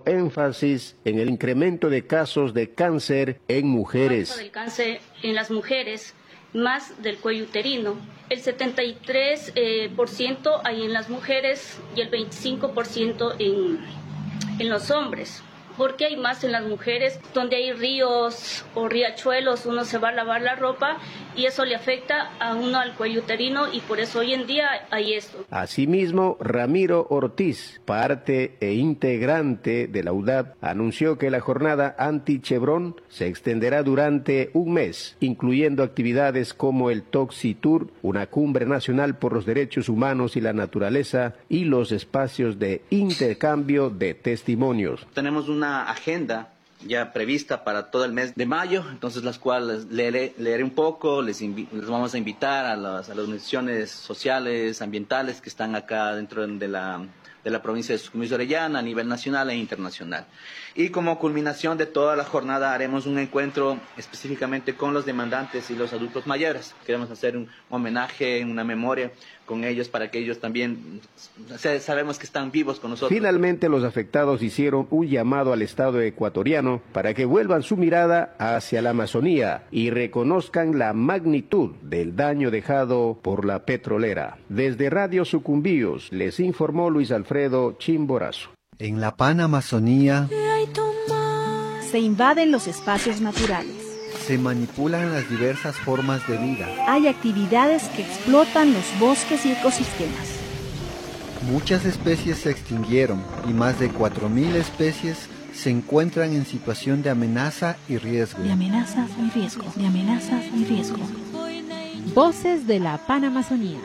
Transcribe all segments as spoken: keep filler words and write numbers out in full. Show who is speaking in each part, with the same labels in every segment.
Speaker 1: énfasis en el incremento de casos de cáncer en mujeres.
Speaker 2: El cáncer en las mujeres, más del cuello uterino. El setenta y tres por ciento eh, hay en las mujeres y el veinticinco por ciento en, en los hombres. ¿Por qué hay más en las mujeres? Donde hay ríos o riachuelos, uno se va a lavar la ropa y eso le afecta a uno al cuello uterino y por eso hoy en día hay esto.
Speaker 1: Asimismo, Ramiro Ortiz, parte e integrante de la U D A P, anunció que la jornada anti-Chevron se extenderá durante un mes, incluyendo actividades como el Toxi Tour, una cumbre nacional por los derechos humanos y la naturaleza y los espacios de intercambio de testimonios.
Speaker 3: Tenemos una una agenda ya prevista para todo el mes de mayo, entonces las cuales leeré, leeré un poco, les, les vamos a invitar a las, a las organizaciones sociales, ambientales que están acá dentro de la, de la provincia de Sucumbíos de Orellana a nivel nacional e internacional. Y como culminación de toda la jornada haremos un encuentro específicamente con los demandantes y los adultos mayores. Queremos hacer un homenaje, una memoria con ellos para que ellos también, sabemos que están vivos con nosotros.
Speaker 1: Finalmente, los afectados hicieron un llamado al Estado ecuatoriano para que vuelvan su mirada hacia la Amazonía y reconozcan la magnitud del daño dejado por la petrolera. Desde Radio Sucumbíos les informó Luis Alfredo Chimborazo.
Speaker 4: En la Panamazonía
Speaker 5: se invaden los espacios naturales.
Speaker 4: Se manipulan las diversas formas de vida.
Speaker 5: Hay actividades que explotan los bosques y ecosistemas.
Speaker 4: Muchas especies se extinguieron y más de cuatro mil especies se encuentran en situación de amenaza y riesgo.
Speaker 5: De amenaza y riesgo. De amenaza y riesgo. Voces de la Panamazonía.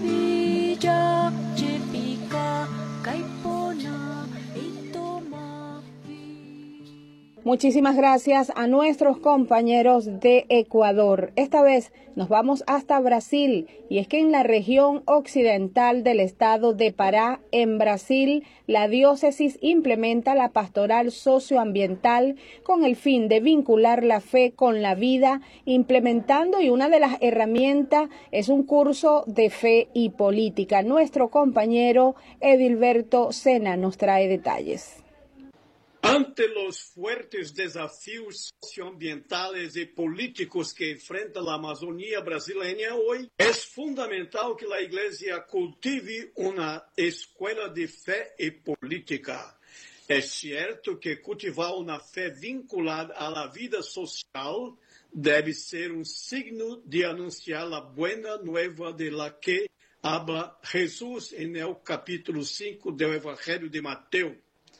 Speaker 6: Muchísimas gracias a nuestros compañeros de Ecuador. Esta vez nos vamos hasta Brasil, y es que en la región occidental del estado de Pará, en Brasil, la diócesis implementa la pastoral socioambiental con el fin de vincular la fe con la vida, implementando, y una de las herramientas es un curso de fe y política. Nuestro compañero Edilberto Sena nos trae detalles.
Speaker 7: Ante los fuertes desafíos socioambientales y políticos que enfrenta la Amazonía brasileña hoy, es fundamental que la Iglesia cultive una escuela de fe y política. Es cierto que cultivar una fe vinculada a la vida social debe ser un signo de anunciar la buena nueva de la que habla Jesús en el capítulo cinco del Evangelio de Mateo.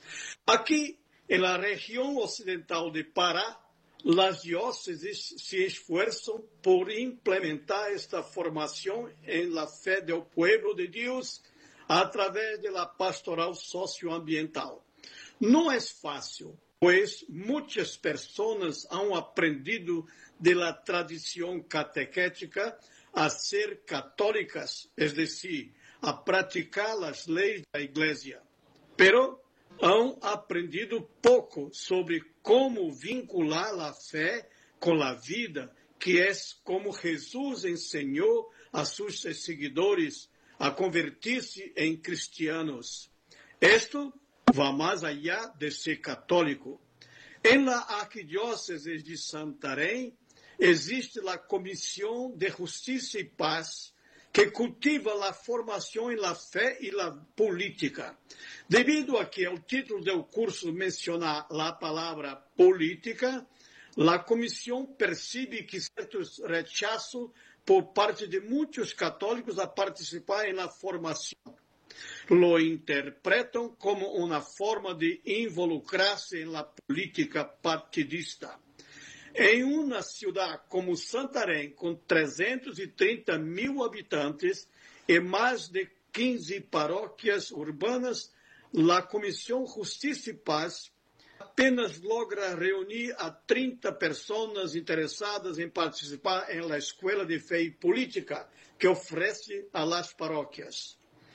Speaker 7: Aquí, en la región occidental de Pará, las diócesis se esfuerzan por implementar esta formación en la fe del pueblo de Dios a través de la pastoral socioambiental. No es fácil, pues muchas personas han aprendido de la tradición catequética a ser católicas, es decir, a practicar las leyes de la Iglesia. Pero han aprendido pouco sobre como vincular a fé com a vida, que é como Jesus ensinou a seus seguidores a convertir-se em cristianos. Esto va mais allá de ser católico. En la Arquidiócesis de Santarém existe a Comissão de Justiça e Paz, que cultiva la formación en la fe y la política. Debido a que el título del curso menciona la palabra política, la comisión percibe que cierto rechazo por parte de muchos católicos a participar en la formación. Lo interpretan como una forma de involucrarse en la política partidista. Em uma cidade como Santarém, com trezentos e trinta mil habitantes e mais de quinze paróquias urbanas, a Comissão Justiça e Paz apenas logra reunir a trinta pessoas interessadas em participar em la Escola de Fé e Política que oferece a las paróquias.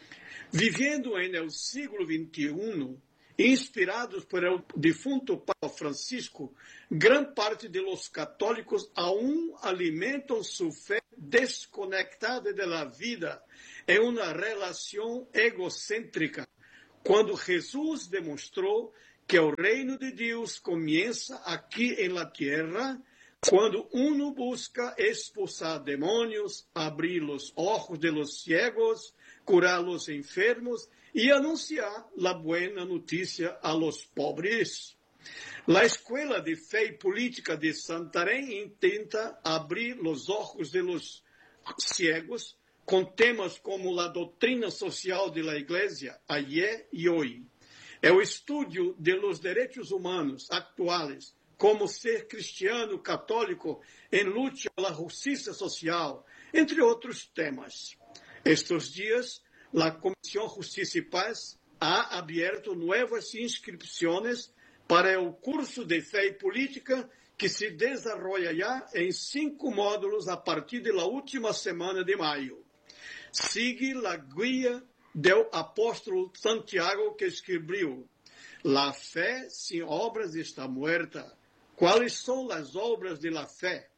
Speaker 7: Vivendo em el século vinte e um, inspirados por el difunto Papa Francisco, gran parte de los católicos aún alimentan su fe desconectada de la vida en una relación egocéntrica, cuando Jesús demostró que el reino de Dios comienza aquí en la tierra cuando uno busca expulsar demonios, abrir los ojos de los ciegos, curar los enfermos y anunciar la buena noticia a los pobres. La Escuela de Fe y Política de Santarém intenta abrir los ojos de los ciegos con temas como la doctrina social de la Iglesia, ayer y hoy, el estudio de los derechos humanos actuales, como ser cristiano católico en lucha por la justicia social, entre otros temas. Estos días, la Comisión Justicia y Paz ha abierto nuevas inscripciones para el curso de Fe y Política que se desarrolla ya en cinco módulos a partir de la última semana de mayo. Sigue la guía del apóstolo Santiago que escribió: la fe sin obras está muerta. ¿Cuáles son las obras de la fe?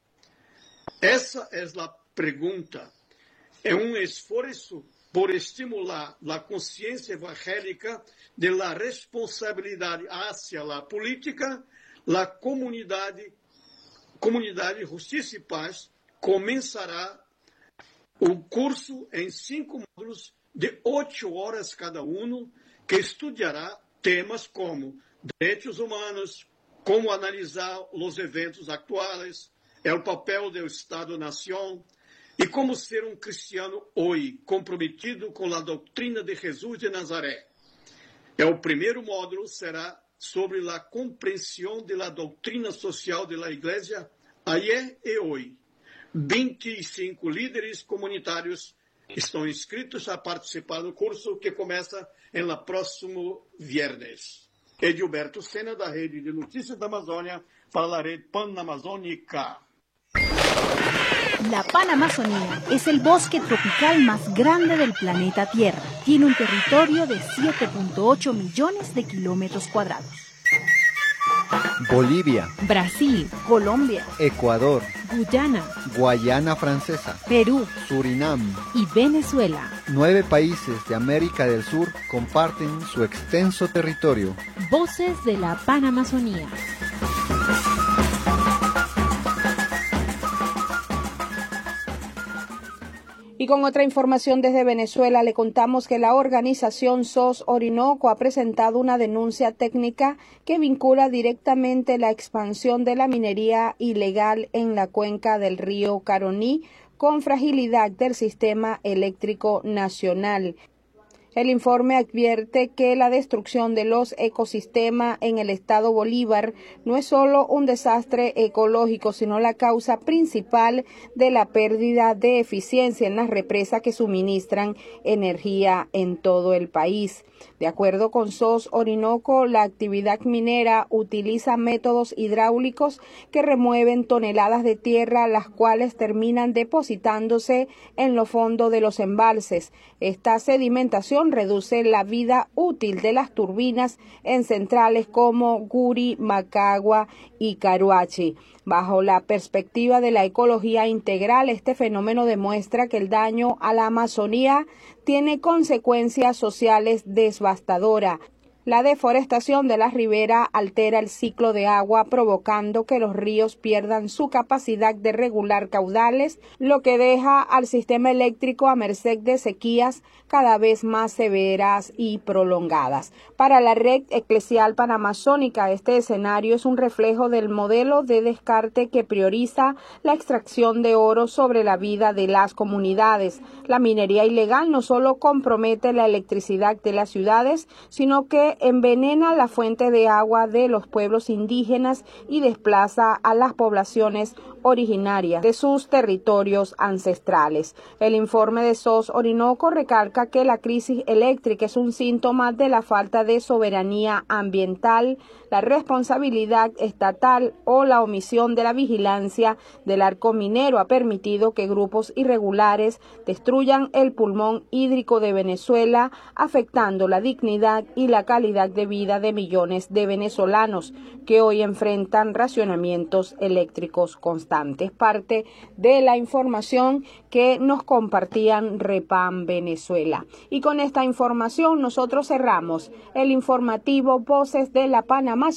Speaker 7: Esa es la pregunta. Es un esfuerzo por estimular la conciencia evangélica de la responsabilidad hacia la política. La comunidad, comunidad de Justicia y Paz comenzará un curso en cinco módulos de ocho horas cada uno, que estudiará temas como derechos humanos, cómo analizar los eventos actuales, el papel del Estado-Nación y cómo ser un cristiano hoy comprometido con la doctrina de Jesús de Nazaret. El primer módulo será sobre la comprensión de la doctrina social de la Iglesia ayer y hoy. veinticinco líderes comunitarios estão inscritos a participar do curso que começa en el próximo viernes. Edilberto Sena, da Rede de Notícias da Amazônia, para la Red Panamazônica.
Speaker 8: La Panamazonía es el bosque tropical más grande del planeta Tierra. Tiene un territorio de siete punto ocho millones de kilómetros cuadrados.
Speaker 4: Bolivia,
Speaker 8: Brasil, Colombia,
Speaker 4: Ecuador,
Speaker 5: Guyana,
Speaker 4: Guayana Francesa,
Speaker 8: Perú
Speaker 4: Surinam
Speaker 5: y Venezuela.
Speaker 4: Nueve países de América del Sur comparten su extenso territorio.
Speaker 5: Voces de la Panamazonía.
Speaker 6: Y con otra información desde Venezuela le contamos que la organización S O S Orinoco ha presentado una denuncia técnica que vincula directamente la expansión de la minería ilegal en la cuenca del río Caroní con fragilidad del sistema eléctrico nacional. El informe advierte que la destrucción de los ecosistemas en el estado Bolívar no es solo un desastre ecológico, sino la causa principal de la pérdida de eficiencia en las represas que suministran energía en todo el país. De acuerdo con S O S Orinoco, la actividad minera utiliza métodos hidráulicos que remueven toneladas de tierra, las cuales terminan depositándose en los fondos de los embalses. Esta sedimentación reduce la vida útil de las turbinas en centrales como Guri, Macagua y Caruachi. Bajo la perspectiva de la ecología integral, este fenómeno demuestra que el daño a la Amazonía tiene consecuencias sociales devastadoras. La deforestación de la ribera altera el ciclo de agua, provocando que los ríos pierdan su capacidad de regular caudales, lo que deja al sistema eléctrico a merced de sequías cada vez más severas y prolongadas. Para la Red Eclesial Panamazónica, este escenario es un reflejo del modelo de descarte que prioriza la extracción de oro sobre la vida de las comunidades. La minería ilegal no solo compromete la electricidad de las ciudades, sino que envenena la fuente de agua de los pueblos indígenas y desplaza a las poblaciones originarias de sus territorios ancestrales. El informe de S O S Orinoco recalca que la crisis eléctrica es un síntoma de la falta de soberanía ambiental, la responsabilidad estatal o la omisión de la vigilancia del arco minero ha permitido que grupos irregulares destruyan el pulmón hídrico de Venezuela, afectando la dignidad y la calidad calidad de vida de millones de venezolanos que hoy enfrentan racionamientos eléctricos constantes. Parte de la información que nos compartían Repam Venezuela. Y con esta información nosotros cerramos el informativo Voces de la Panamá.